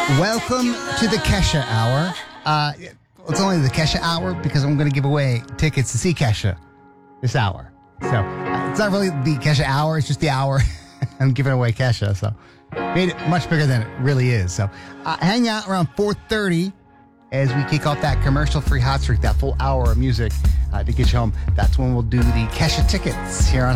Welcome to the Kesha Hour. It's only the Kesha Hour because I'm going to give away tickets to see Kesha this hour. So it's not really the Kesha Hour, it's just the hour I'm giving away Kesha. So made it much bigger than it really is. So hang out around 4:30 as we kick off that commercial-free hot streak, that full hour of music to get you home. That's when we'll do the Kesha tickets here on